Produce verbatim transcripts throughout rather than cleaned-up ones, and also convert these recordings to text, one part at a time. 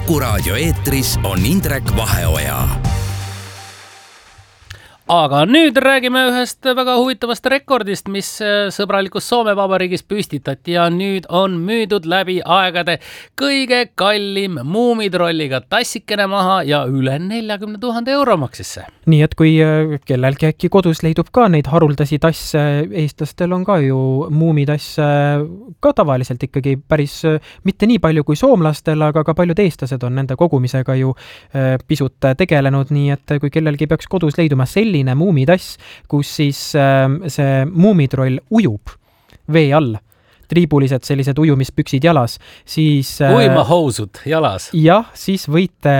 Kuku raadio eetris on Indrek Vaheoja. Aga nüüd räägime ühest väga huvitavast rekordist, mis sõbralikus Soome Vabariigis püstitati ja nüüd on müüdud läbi aegade kõige kallim muumitrolliga tassikene maha ja üle neljakümne tuhande euro maksisse. Nii et kui kellelgi äkki kodus leidub ka neid haruldasi tasse, eestlastel on ka ju muumitasse ka tavaliselt ikkagi päris mitte nii palju kui soomlastel, aga ka paljud eestlased on nende kogumisega ju pisut tegelenud, nii et kui kellelgi peaks kodus leiduma selline muumitass, kus siis äh, see muumitroll ujub vee all, triibulised sellised ujumispüksid jalas, siis äh, uimahousud jalas. Jah, siis võite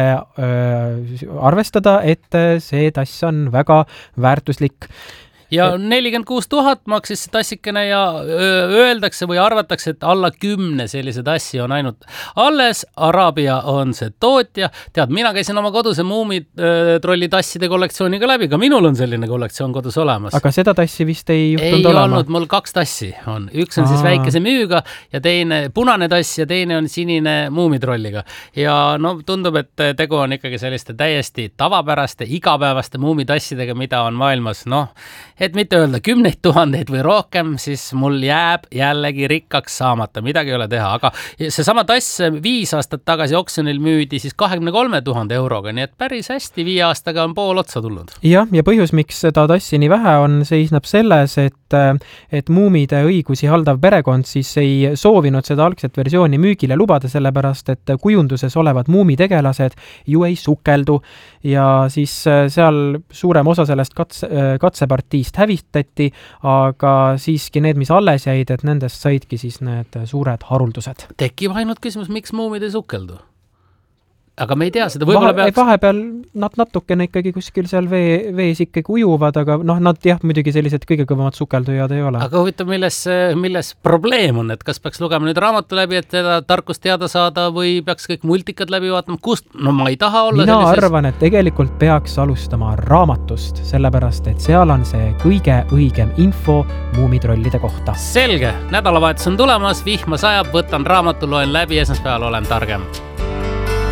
äh, arvestada, et see tass on väga väärtuslik. Ja nelikümmend kuus tuhat maksis see tassikene ja öeldakse või arvatakse, et alla kümne sellise tassi on ainult alles. Araabia on see tootja. Tead, mina käisin oma koduse muumitrolli tasside kollektsiooniga läbi, ka minul on selline kollektsioon kodus olemas. Aga seda tassi vist ei juhtunud ei olema? Ei olnud, mul kaks tassi on. Üks on Aa. siis väikese müüga ja teine punane tass ja teine on sinine muumitrolliga. Ja no tundub, et tegu on ikkagi selliste täiesti tavapäraste, igapäevaste muumitassidega, mida on maailmas, noh, et mitte öelda kümneid tuhandeid või rohkem, siis mul jääb jällegi rikkaks saamata, midagi ei ole teha. Aga see sama tass viis aastat tagasi oksjonil müüdi siis kahekümne kolme tuhande euroga, nii et päris hästi viie aastaga on pool otsa tulnud. Jah, ja põhjus, miks seda tassi nii vähe on, seisneb selles, et, et muumide õigusi haldav perekond siis ei soovinud seda algset versiooni müügile lubada, sellepärast, et kujunduses olevad muumitegelased ju ei sukeldu ja siis seal suurem osa sellest katse, katsepartiist hävitati, aga siiski need, mis alles jäid, et nendest saidki siis need suured haruldused. Tekib ainult küsimus, miks muumid ei sukeldu? Aga me ei tea seda, võib-olla Vahe, peaks... Vahepeal nad natukene ikkagi kuskil seal vee, vees ikkagi ujuvad, aga noh, nad jah, muidugi sellised kõige kõvemad sukeldujad ei ole. Aga huvitav, milles, milles probleem on, et kas peaks lugema nüüd raamatu läbi, et teda tarkust teada saada või peaks kõik multikad läbi vaatama, kust? No ma ei taha olla Mina sellises... arvan, et tegelikult peaks alustama raamatust, sellepärast, et seal on see kõige õigem info muumitrollide kohta. Selge, nädalavahetus on tulemas, vihma sajab, võtan raamatu, loen läbi, esmaspäeval olen targem.